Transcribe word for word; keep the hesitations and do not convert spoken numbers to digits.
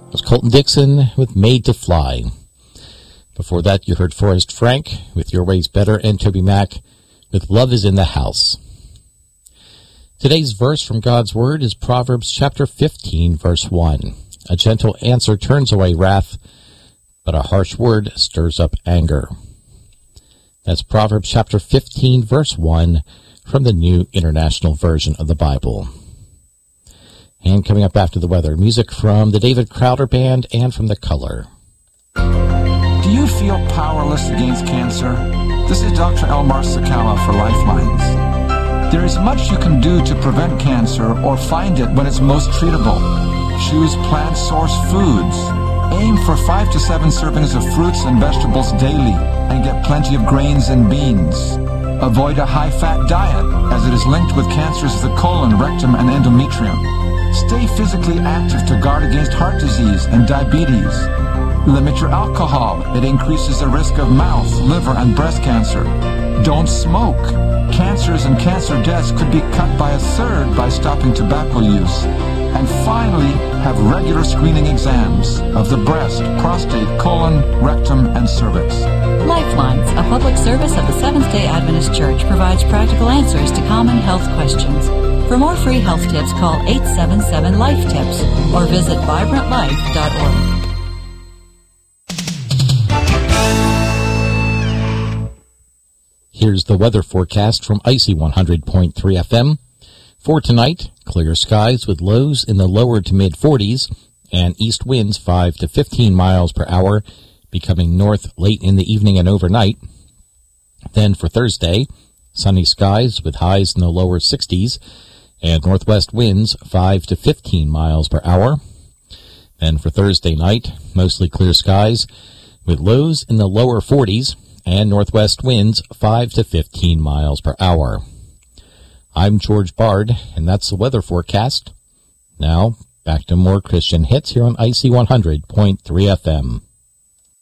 It was Colton Dixon with Made to Fly. Before that, you heard Forrest Frank with Your Way's Better and Toby Mac with Love is in the House. Today's verse from God's Word is Proverbs chapter fifteen, verse one. A gentle answer turns away wrath, but a harsh word stirs up anger. That's Proverbs chapter fifteen, verse one from the New International Version of the Bible. And coming up after the weather, music from the David Crowder Band and from The Color. Do you feel powerless against cancer? This is Doctor Elmar Sakala for Lifelines. There is much you can do to prevent cancer or find it when it's most treatable. Choose plant-sourced foods. Aim for five to seven servings of fruits and vegetables daily and get plenty of grains and beans. Avoid a high-fat diet as it is linked with cancers of the colon, rectum, and endometrium. Stay physically active to guard against heart disease and diabetes. Limit your alcohol. It increases the risk of mouth, liver, and breast cancer. Don't smoke. Cancers and cancer deaths could be cut by a third by stopping tobacco use. And finally, have regular screening exams of the breast, prostate, colon, rectum, and cervix. Lifelines, a public service of the Seventh-day Adventist Church, provides practical answers to common health questions. For more free health tips, call eight seven seven, LIFE TIPS or visit vibrant life dot org. Here's the weather forecast from Icy one hundred point three F M. For tonight, clear skies with lows in the lower to mid forties and east winds five to fifteen miles per hour, becoming north late in the evening and overnight. Then for Thursday, sunny skies with highs in the lower sixties and northwest winds five to fifteen miles per hour. Then for Thursday night, mostly clear skies with lows in the lower forties and northwest winds five to fifteen miles per hour. I'm George Bard, and that's the weather forecast. Now, back to more Christian hits here on Icy one hundred point three F M.